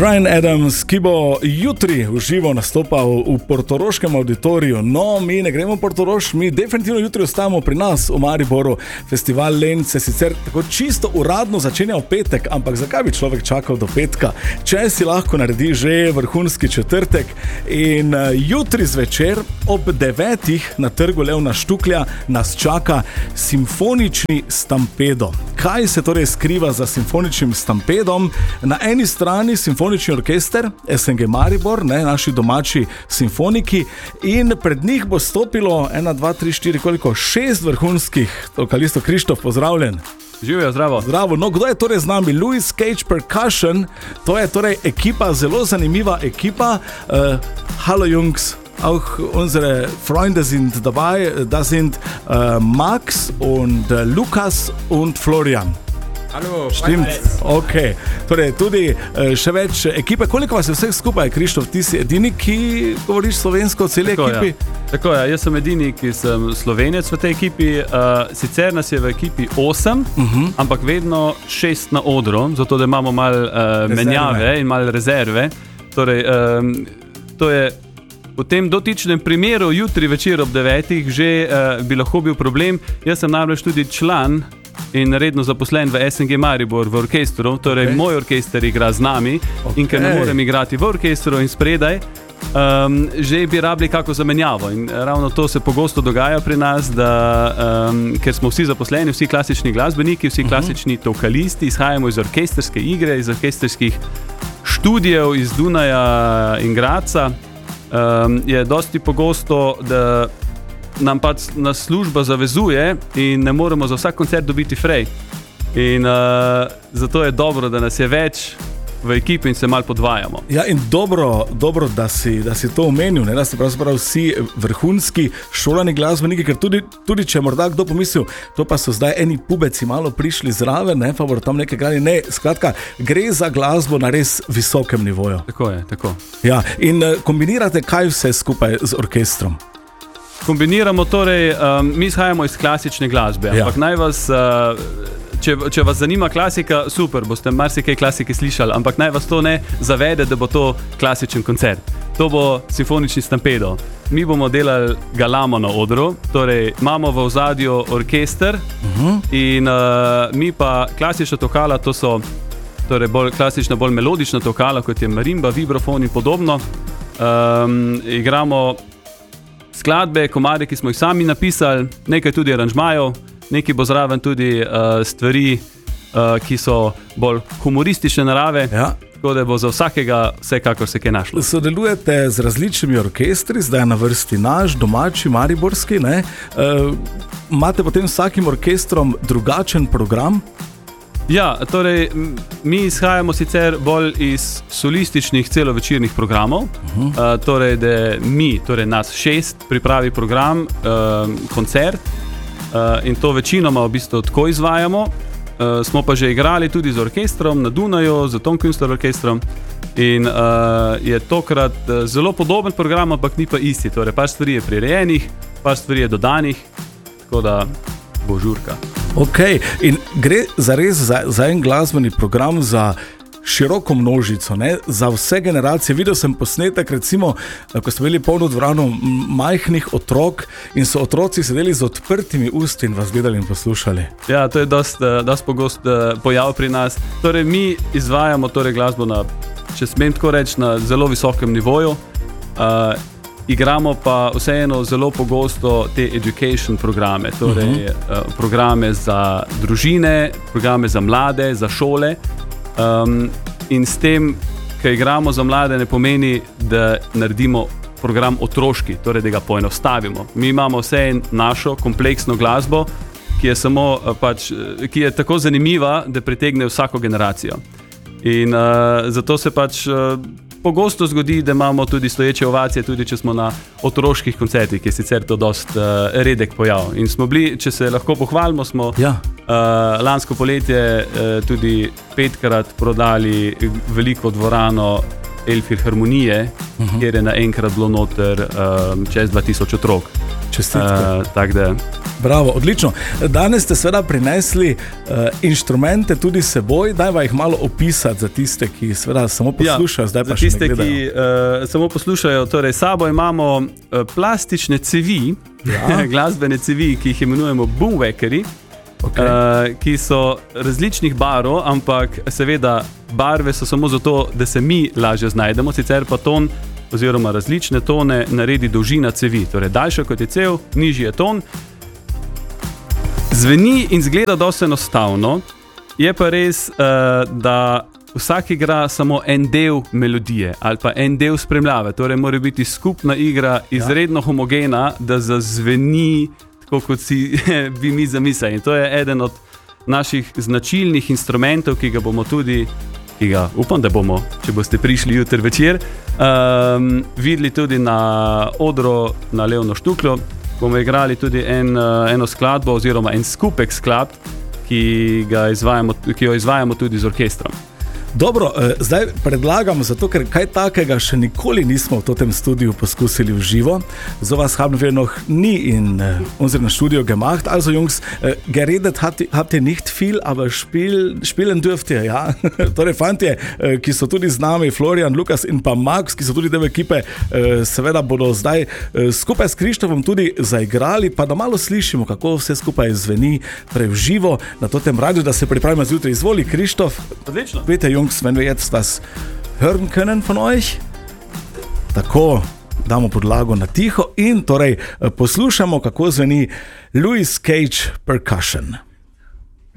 Bryan Adams, ki bo jutri v živo nastopal v portoroškem auditoriju. No, mi ne gremo v Portorož, mi definitivno jutri ostajamo pri nas v Mariboru. Festival Lent se sicer tako čisto uradno začenja v petek, ampak zakaj bi človek čakal do petka, če si lahko naredi že vrhunski četrtek. In jutri zvečer ob 9 na trgu Levna Štuklja nas čaka simfonični stampedo. Kaj se torej skriva za simfoničnim stampedom? Na eni strani simfonični orkester SNG Maribor, naši domači simfoniki, in pred njih bo stopilo 1, 2, 3, 4, koliko? 6 vrhunskih vokalistov. Krištof, pozdravljen. Živijo, zdravo. Zdravo. No, kdo je torej z nami? Louis Cage Percussion, to je torej ekipa, zelo zanimiva ekipa. Hallo Jungs. Auch unsere Freunde sind dabei, das sind Max und Lukas und Florian. Hallo, Stimmt, ok. Torej, tudi še več ekipe. Koliko vas je vseh skupaj, Krištof? Ti si edini, ki govoriš slovensko v celi ekipi? Tako je, jaz sem edini, ki sem Slovenec v tej ekipi. Sicer nas je v ekipi 8, ampak vedno 6 na odru, zato da imamo malo menjave in malo rezerve. Torej, to je v tem dotičnem primeru jutri večer ob 9 že bi lahko bil problem. Jaz sem namreč tudi član in redno zaposlen v SNG Maribor v orkestru, torej moj orkester igra z nami, in ker ne morem igrati v orkestru in spredaj, že bi rabili kako zamenjavo. In ravno to se pogosto dogaja pri nas, da ker smo vsi zaposleni, vsi klasični glasbeniki, vsi klasični vokalisti, izhajamo iz orkestrske igre, iz orkestrskih študijev iz Dunaja in Gradca, je dosti pogosto, da nam pač nas služba zavezuje in ne moremo za vsak koncert dobiti frej. In zato je dobro, da nas je več v ekipi in se malo podvajamo. Ja, in dobro, da si to omenil, da ste pravzaprav vsi vrhunski šolani glasbeniki, ker tudi če morda kdo pomislil, to pa so zdaj eni pubeci malo prišli zraven, pa bodo tam nekaj grali. Ne, skratka, gre za glasbo na res visokem nivoju. Tako je, tako. Ja, in kombinirate kaj vse skupaj z orkestrom? Kombiniramo torej, mi izhajamo iz klasične glasbe, ampak naj vas, če vas zanima klasika, super, boste marsikaj klasike slišali, ampak naj vas to ne zavede, da bo to klasičen koncert. To bo simfonični stampedo. Mi bomo delali galamo na odru, torej imamo v ozadju orkester in mi pa klasična tokala, to so torej bolj klasična, bolj melodična tokala, kot je marimba, vibrafon in podobno. Igramo skladbe, komade, ki smo jih sami napisali, nekaj tudi aranžmajev, nekaj bo zraven tudi stvari, ki so bolj humoristične narave, tako da bo za vsakega vsekakor se kaj našlo. Sodelujete z različnimi orkestri, zdaj je na vrsti naš, domači, mariborski, imate potem s vsakim orkestrom drugačen program? Ja, torej, mi izhajamo sicer bolj iz solističnih celovečernih programov, torej, da mi, torej nas 6, pripravi program, koncert, in to večinoma v bistvu tako izvajamo. Smo pa že igrali tudi z orkestrom na Dunaju, z Tonkunster orkestrom, in je tokrat zelo podoben program, ampak ni pa isti. Torej, par stvari je prirejenih, par stvari je dodanih, tako da bo žurka. Ok, in gre zares za en glasbeni program za široko množico, za vse generacije. Videl sem posnetek, recimo, ko ste imeli polno dvorano majhnih otrok in so otroci sedeli z odprtimi usti in vas gledali in poslušali. Ja, to je dosti pogost pojav pri nas. Torej, mi izvajamo glasbo na, če smem tako reči, na zelo visokem nivoju. Igramo pa vseeno zelo pogosto te education programe, torej programe za družine, programe za mlade, za šole. In s tem, ko igramo za mlade, ne pomeni, da naredimo program otroški, torej da ga poenostavimo. Mi imamo vse našo kompleksno glasbo, ki je tako zanimiva, da pritegne vsako generacijo. In zato se pogosto zgodi, da imamo tudi stoječe ovacije, tudi če smo na otroških koncertih, ki je sicer to dosti redek pojav. In smo bili, če se lahko pohvalimo, smo lansko poletje tudi 5-krat prodali veliko dvorano Elfilharmonije, kjer je naenkrat bilo noter čez 2000 otrok. Čestitke. Tako da Bravo, odlično. Danes ste seveda prinesli inštrumente tudi s seboj, dajva jih malo opisati za tiste, ki seveda samo poslušajo, zdaj pa še ne gledajo. Za tiste, ki samo poslušajo, torej sabo imamo plastične cevi, glasbene cevi, ki jih imenujemo boomwhackeri, ki so različnih barv, ampak seveda barve so samo zato, da se mi lažje znajdemo, sicer pa ton oziroma različne tone naredi dolžina cevi, torej daljša kot je cev, nižji je ton. Zveni in zgleda dosti enostavno, je pa res, da vsak igra samo en del melodije ali pa en del spremljave, torej mora biti skupna igra izredno homogena, da zazveni tako, kot si bi mi zamislili. In to je eden od naših značilnih instrumentov, ki ga bomo tudi, upam, da bomo, če boste prišli jutri večer, videli tudi na odru na Leono Štuklo. Bomo igrali tudi eno skladbo oziroma en skupek skladb, ki jo izvajamo tudi z orkestrom. Dobro, zdaj predlagam, zato ker kaj takega še nikoli nismo v tem studiu poskusili v živo. So was haben wir noch nie in unserem Studio gemacht. Also Jungs, geredet habt ihr nicht viel, aber spielen dürft ihr, ja. Torej fantje, ki so tudi z nami, Florian, Lukas in pa Max, ki so tudi del ekipe, seveda bodo zdaj skupaj s Krištofom tudi zaigrali, pa da malo slišimo, kako vse skupaj zveni prej v živo na tem radiju, da se pripravimo zjutraj. Izvoli, Krištof. Odlično. Bitte, Jungs, wenn wir jetzt was hören können von euch. Tako, damo podlago na tiho in torej poslušamo, kako zveni Louis Cage Percussion.